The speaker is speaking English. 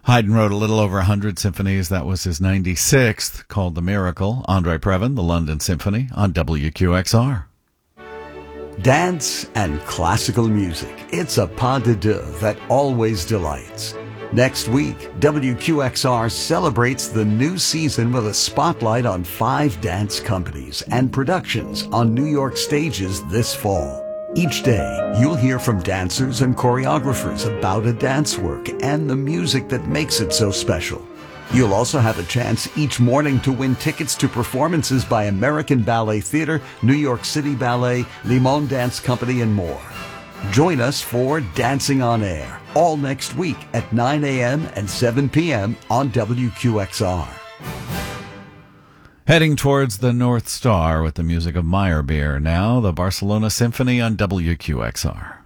Haydn wrote a little over 100 symphonies. That was his 96th, called The Miracle. Andre Previn, the London Symphony, on WQXR. Dance and classical music. It's a pas de deux that always delights. Next week, WQXR celebrates the new season with a spotlight on 5 dance companies and productions on New York stages this fall. Each day, you'll hear from dancers and choreographers about a dance work and the music that makes it so special. You'll also have a chance each morning to win tickets to performances by American Ballet Theatre, New York City Ballet, Limon Dance Company, and more. Join us for Dancing on Air, all next week at 9 a.m. and 7 p.m. on WQXR. Heading towards the North Star with the music of Meyerbeer. Now, the Barcelona Symphony on WQXR.